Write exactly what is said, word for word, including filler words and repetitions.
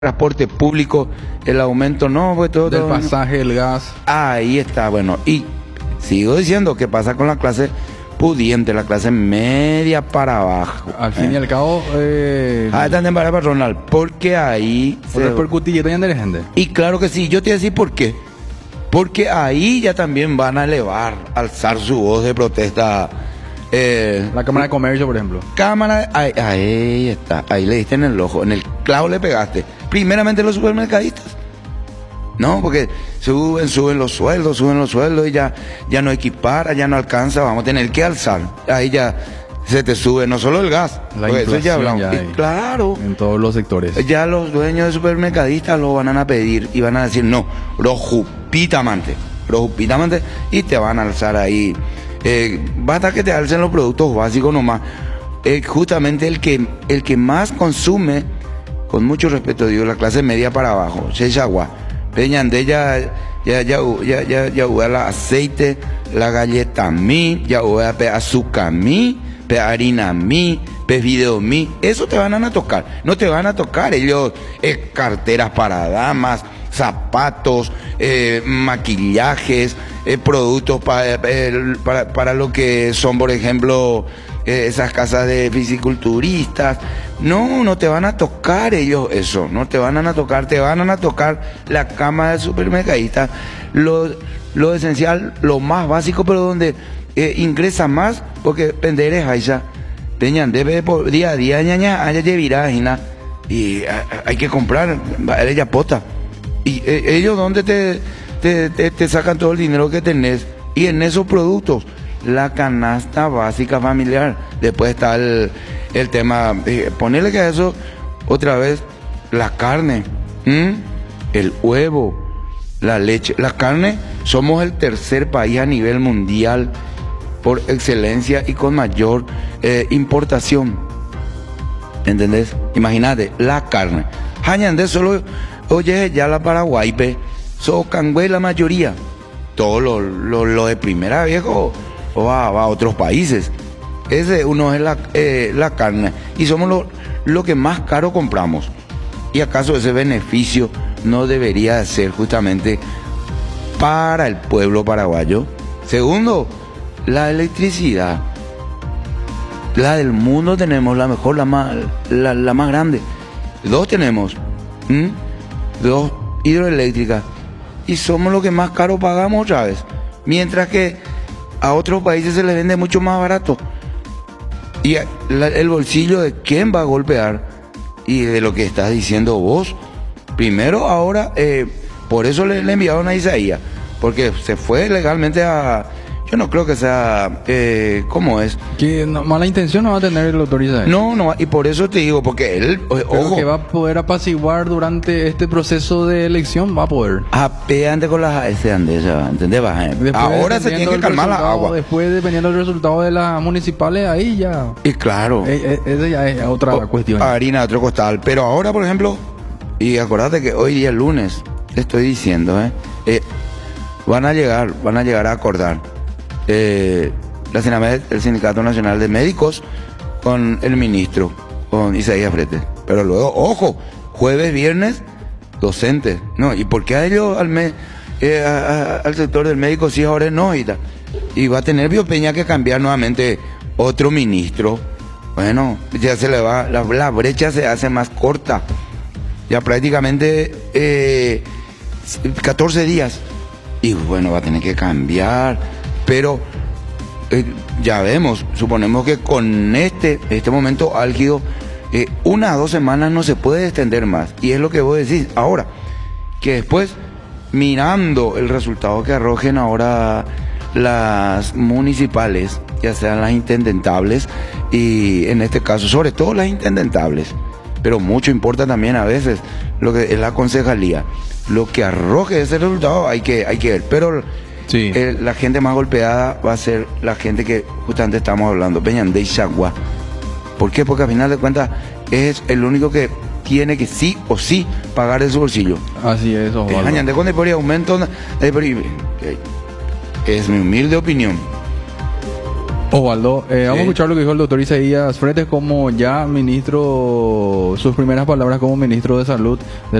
transporte público, el aumento no, pues todo, del todo, pasaje, el gas. ahí está, bueno, y sigo diciendo qué pasa con la clase pudiente, la clase media para abajo. Al fin y eh. al cabo, eh, Ah, están en para patronal, porque ahí por se- repercutir y de gente. y claro que sí, yo te voy a decir por qué. Porque ahí ya también van a elevar, alzar su voz de protesta. Eh, La Cámara de Comercio, por ejemplo. Cámara, ahí, ahí está, ahí le diste en el ojo, en el clavo le pegaste. Primeramente los supermercadistas. No, porque suben, suben los sueldos, suben los sueldos y ya, ya no equipara, ya no alcanza, vamos a tener que alzar. Ahí ya se te sube no solo el gas, La porque eso ya inflación hablamos. ya Y hay. claro, En todos los sectores. ya los dueños de supermercadistas lo van a pedir y van a decir, no, rojupitamante, rojupitamante, y te van a alzar ahí. Eh, basta que te alcen los productos básicos nomás. Eh, justamente el que, el que más consume, con mucho respeto digo, la clase media para abajo, Chechagua, Peñandé ya, ya, ya, ya, ya, ya, usa la aceite, la galleta mí, ya usa pe azúcar mí, pe harina mí, pe video mí, eso te van a tocar, no te van a tocar ellos, eh, carteras para damas, zapatos, eh, maquillajes, eh, productos pa, eh, para, para lo que son, por ejemplo, eh, esas casas de fisiculturistas. No, no te van a tocar ellos eso, no te van a tocar, te van a tocar la cama del supermercadista, lo, lo esencial, lo más básico, pero donde eh, ingresa más, porque penderes allá, peñan, debe por día a día, ñaña, allá llevirá, y a, a, hay que comprar, ella pota. Y eh, ellos donde te, te, te, te sacan todo el dinero que tenés, y en esos productos, la canasta básica familiar. Después está el, el tema, eh, ponerle que a eso, otra vez, la carne, ¿m? el huevo, la leche. La carne, somos el tercer país a nivel mundial por excelencia y con mayor eh, importación. ¿Entendés? Imagínate, la carne. Jañandé solo, oye, ya la Paraguay, pe, so cangüe la mayoría. Todo lo, lo, lo de primera, viejo, o va, va a otros países. Ese uno es la, eh, la carne. Y somos lo, lo que más caro compramos. ¿Y acaso ese beneficio no debería ser justamente para el pueblo paraguayo? Segundo, la electricidad. La del mundo tenemos, la mejor, la más, la, la más grande. Dos tenemos. ¿Mm? Dos hidroeléctricas. Y somos los que más caro pagamos otra vez. Mientras que a otros países se les vende mucho más barato. Y la, el bolsillo de quién va a golpear. Y de lo que estás diciendo vos. Primero, ahora, eh, por eso le, le enviaron a Isaías. Porque se fue legalmente a... Yo no creo que sea... Eh, ¿Cómo es? Que no, mala intención no va a tener el doctor Isaías. No, no, y por eso te digo, porque él... Pero Ojo, que va a poder apaciguar durante este proceso de elección, va a poder. apeante con las ese andes, ¿entendés? Va, eh. Después, Ahora se dependiendo tiene que del calmar la resultado, agua. Después, dependiendo del resultado de las municipales, ahí ya... Y claro... Eh, eh, esa ya es otra O- cuestión. Harina, otro costal. Pero ahora, por ejemplo, y acordate que hoy día es lunes, te estoy diciendo, ¿eh? Eh, van a llegar, van a llegar a acordar eh, la Sinamed, el Sindicato Nacional de Médicos, con el ministro, con Isaías Frete. Pero luego, ojo, jueves, viernes, docentes. No, ¿y por qué a ellos, al, me, eh, a- a- al sector del médico, sí, ahora no? Y, tal? Y va a tener Biopeña que cambiar nuevamente otro ministro. Bueno, ya se le va, la, la brecha se hace más corta. Ya prácticamente eh, catorce días. Y bueno, va a tener que cambiar. Pero eh, ya vemos, suponemos que con este, este momento álgido, eh, una o dos semanas no se puede extender más. Y es lo que vos decís ahora. Que después, mirando el resultado que arrojen ahora las municipales, ya sean las intendentables, y en este caso, sobre todo las intendentables, pero mucho importa también a veces lo que es la concejalía. Lo que arroje ese resultado hay que, hay que ver. Pero Sí. eh, la gente más golpeada va a ser la gente que justamente estamos hablando, Peñandé y Chagua. ¿Por qué? Porque al final de cuentas es el único que tiene que sí o sí pagar de su bolsillo. Así es, Osvaldo. Añade con el aumento, eh, pero, eh, es mi humilde opinión. Osvaldo, eh, Sí. vamos a escuchar lo que dijo el doctor Isaías Fretes como ya ministro, sus primeras palabras como ministro de Salud de